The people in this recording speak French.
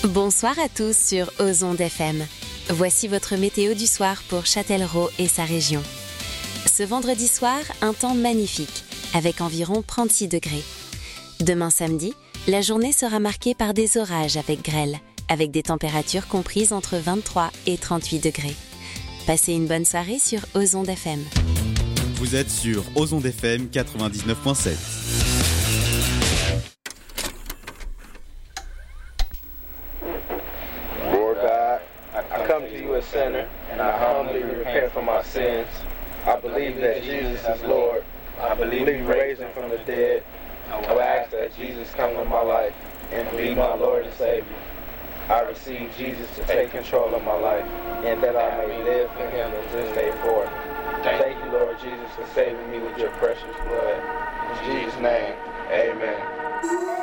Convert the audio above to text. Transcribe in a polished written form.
Bonsoir à tous sur Ozonde FM. Voici votre météo du soir pour Châtellerault et sa région. Ce vendredi soir, un temps magnifique, avec environ 36 degrés. Demain samedi, la journée sera marquée par des orages avec grêle, avec des températures comprises entre 23 et 38 degrés. Passez une bonne soirée sur Ozonde FM. Vous êtes sur Ozonde FM 99.7. I come to you a sinner, and I humbly repent for my sins. I believe that Jesus is Lord. I believe you raised him from the dead. I will ask that Jesus come into my life and be my Lord and Savior. I receive Jesus to take control of my life, and that I may live for him from this day forth. Thank you, Lord Jesus, for saving me with your precious blood. In Jesus' name, amen.